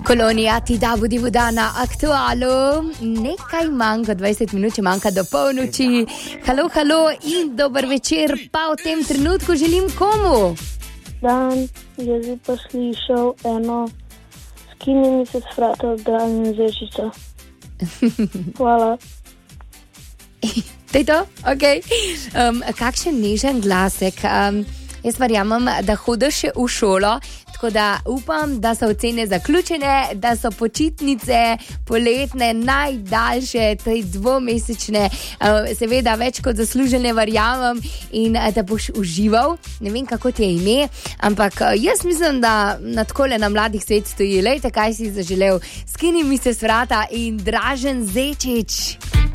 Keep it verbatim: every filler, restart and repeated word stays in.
Kolonija ti da budi voda na aktualu. Nekaj manjka, dvajset minut, če manjka do polnoči. Halo, halo in dober večer, pa v tem trenutku želim komu? Dan, jaz bi pa slišal eno Skini mi se s frata Dražen Zečica. Hvala. To je to? Ok. Um, kakšen nežen glasek. Um, jaz verjamem, da hodiš še v šolo, tako da upam, da so ocene zaključene, da so počitnice poletne, najdaljše, tej dvomesečne, uh, seveda več kot zaslužene, verjamem, in uh, da boš užival. Ne vem, kako ti je ime, ampak uh, jaz mislim, da na takole na Mladih svet stoji. Lejte, kaj si zaželel. Skini mi se s vrata in Dražen Zečič.